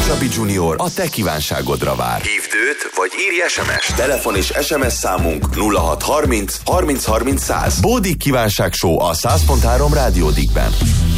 Csabi Junior a te kívánságodra vár. Hívd őt, vagy írj SMS-t. Telefon és SMS számunk 0630 30 30 100. Bódik kívánság show a 100.3 Rádiódikben.